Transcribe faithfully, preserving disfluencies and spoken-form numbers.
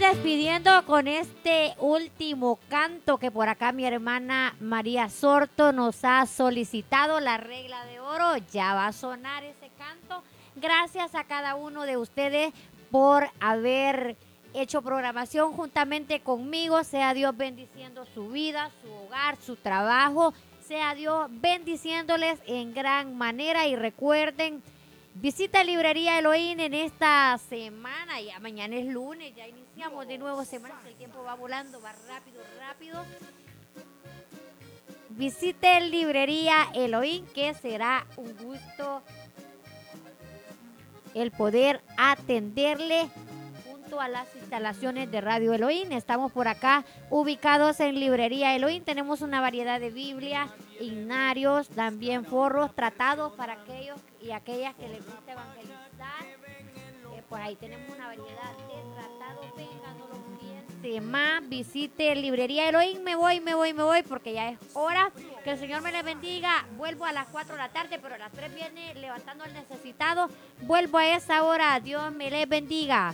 despidiendo con este último canto que por acá mi hermana María Sorto nos ha solicitado, La Regla de Oro. Ya va a sonar ese canto. Gracias a cada uno de ustedes por haber hecho programación juntamente conmigo. Sea Dios bendiciendo su vida, su hogar, su trabajo. Sea Dios bendiciéndoles en gran manera. Y recuerden, visita Librería Elohim en esta semana. Ya mañana es lunes, ya iniciamos de nuevo semana. El tiempo va volando, va rápido, rápido. Visite Librería Elohim, que será un gusto el poder atenderle junto a las instalaciones de Radio Elohim. Estamos por acá ubicados en Librería Elohim. Tenemos una variedad de Biblias, himnarios, también forros, tratados para aquellos y aquellas que les gusta evangelizar. Eh, pues ahí tenemos una variedad de tratados. Vengan, no los piense más. Visite Librería Elohim. Me voy, me voy, me voy porque ya es hora. Que el Señor me les bendiga. Vuelvo a las cuatro de la tarde, pero a las tres viene levantando al necesitado. Vuelvo a esa hora. Dios me les bendiga.